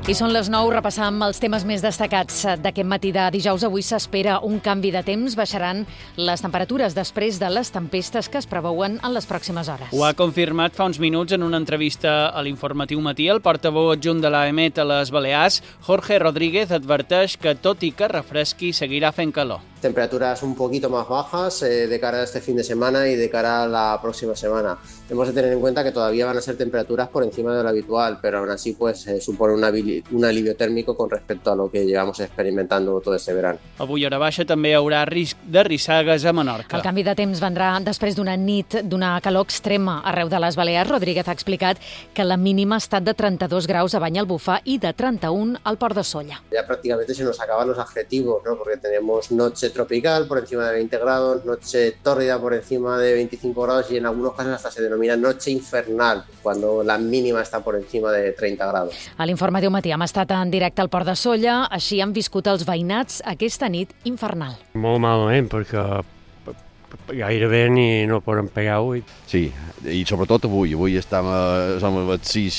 I són les 9, repassam els temes més destacats d'aquest matí de dijous. Avui s'espera un canvi de temps. Baixaran les temperatures després de les tempestes que es preveuen en les pròximes hores. Ho ha confirmat fa uns minuts en una entrevista a l'Informatiu Matí el portaveu adjunt de l'AEMET a les Balears, Jorge Rodríguez, adverteix que tot i que refresqui seguirà fent calor. Temperaturas un poquito más bajas de cara a este fin de semana y de cara a la próxima semana. Hemos de tener en cuenta que todavía van a ser temperaturas por encima de lo habitual, pero aún así supone un alivio térmico con respecto a lo que llevamos experimentando todo este verano. Avui a hora baixa també hi haurà risc de rissagues a Menorca. El canvi de temps vendrà després d'una nit d'una calor extrema arreu de les Balears. Rodríguez ha explicat que la mínima ha estat de 32 graus a Banyalbufar i de 31 al Port de Sóller. Ya prácticamente se nos acaban los adjetivos, ¿no? Porque tenemos noche tropical por encima de 20 grados, noche tórrida por encima de 25 grados y en algunos casos hasta se denomina noche infernal, cuando la mínima está por encima de 30 grados. A l'Informatiu Matí hem estat en directe al Port de Sóller, així han viscut els veïnats aquesta nit infernal. Molt malament, perquè gairebé ni no poden pegar ull. Sí, i sobretot avui. Avui som a les 6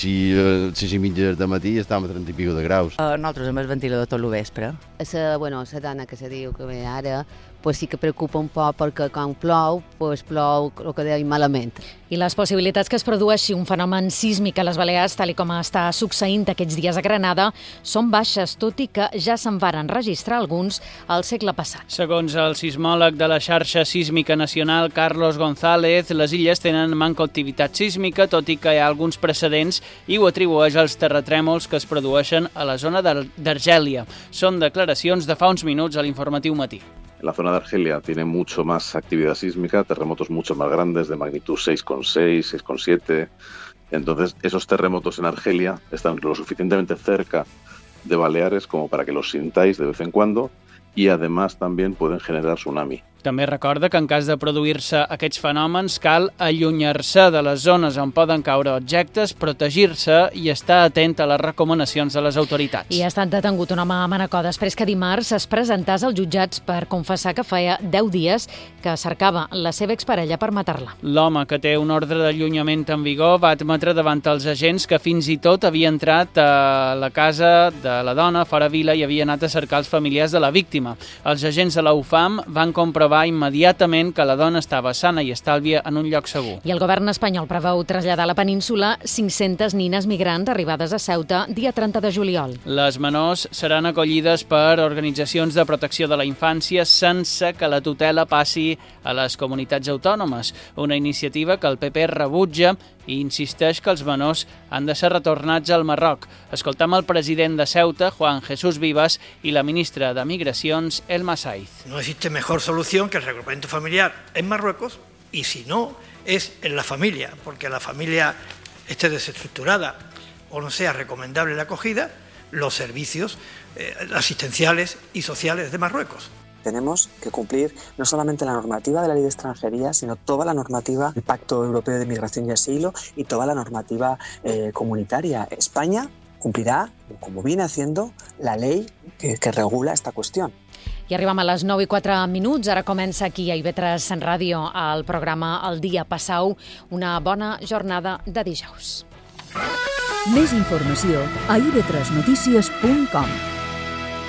i mitja del matí i estem a 30 i pico de graus. Nosaltres amb el ventilador tot el vespre. La dona que se diu que ve ara, pues sí que preocupa un poc perquè quan plou, pues plou el que deia malament. I les possibilitats que es produeixi un fenomen sísmic a les Balears, tal com està succeint aquests dies a Granada, són baixes, tot i que ja se'n varen registrar alguns al segle passat. Segons el sismòleg de la xarxa sísmica nacional, Carlos González, les illes tenen manca d'activitat sísmica, tot i que hi ha alguns precedents, i ho atribueix als terratrèmols que es produeixen a la zona d'Argèlia. Són declaracions de fa uns minuts a l'Informatiu Matí. La zona de Argelia tiene mucho más actividad sísmica, terremotos mucho más grandes, de magnitud 6,6, 6,7. Entonces, esos terremotos en Argelia están lo suficientemente cerca de Baleares como para que los sintáis de vez en cuando y además también pueden generar tsunami. També recorda que en cas de produir-se aquests fenòmens cal allunyar-se de les zones on poden caure objectes, protegir-se i estar atent a les recomanacions de les autoritats. I ha estat detengut un home a Manacor després que dimarts es presentés als jutjats per confessar que feia 10 dies que cercava la seva exparella per matar-la. L'home, que té un ordre d'allunyament en vigor, va admetre davant els agents que fins i tot havia entrat a la casa de la dona fora vila i havia anat a cercar els familiars de la víctima. Els agents de la UFAM van comprovar immediatament que la dona estava sana i estàlvia en un lloc segur. I el govern espanyol preveu traslladar a la península 500 nines migrants arribades a Ceuta dia 30 de juliol. Les menors seran acollides per organitzacions de protecció de la infància sense que la tutela passi a les comunitats autònomes, una iniciativa que el PP rebutja i insisteix que els menors han de ser retornats al Marroc. Escoltam el president de Ceuta, Juan Jesús Vivas, i la ministra de Migracions, Elma Saiz. No existe mejor solución que el reagrupamiento familiar en Marruecos y si no, es en la familia, porque la familia esté desestructurada o no sea recomendable la acogida, los servicios asistenciales y sociales de Marruecos. Tenemos que cumplir no solamente la normativa de la Ley de Extranjería, sino toda la normativa del Pacto Europeo de Migración y Asilo y toda la normativa comunitaria. España cumplirá, como viene haciendo, la ley que regula esta cuestión. I arribem a les 9:04. Ara comença aquí a IB3 Ràdio el programa El Dia. Passau una bona jornada de dijous. Més informació a ib3notícies.com.